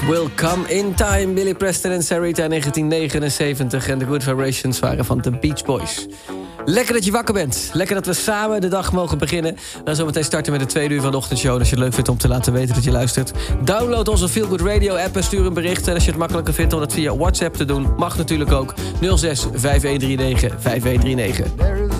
Will Come in Time, Billy Preston en Sarita in 1979. En de Good Vibrations waren van de Beach Boys. Lekker dat je wakker bent. Lekker dat we samen de dag mogen beginnen. We gaan zo meteen starten met de tweede uur van de ochtendshow. En als je het leuk vindt om te laten weten dat je luistert, download onze Feel Good Radio app en stuur een bericht. En als je het makkelijker vindt om dat via WhatsApp te doen, mag natuurlijk ook. 06 5139 5139.